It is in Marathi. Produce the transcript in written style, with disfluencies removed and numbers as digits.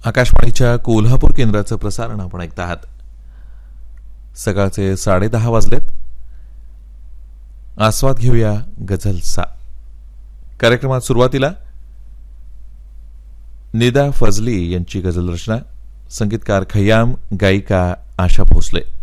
आकाशवाणीच्या कोल्हापूर केंद्राचं प्रसारण आपण ऐकत आहात. सकाळचे 10:30 वाजलेत. आस्वाद घेऊया गझलचा. कार्यक्रमात सुरुवातीला निदा फजली यांची गझल रचना, संगीतकार खय्याम, गायिका आशा भोसले.